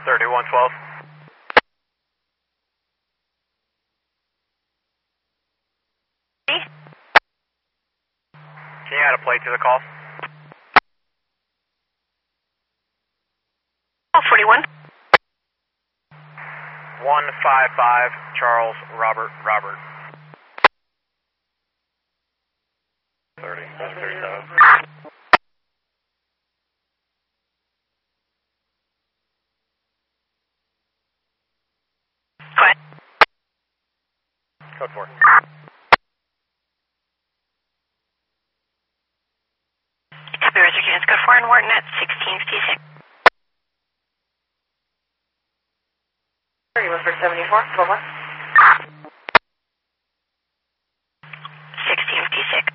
3112. Can you add a plate to the call? 41. 155 Charles Robert Robert. 37. Go ahead. Code 4. Copy, reserve units, code 4 and Wharton at 1656. 31 for 74, 12 1656.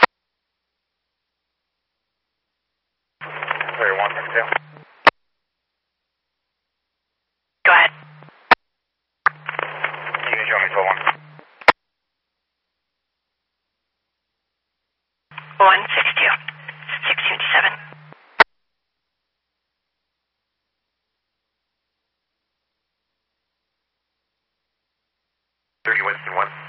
3162. Go ahead. You can show me 12-1. 162. 657. Winston 1.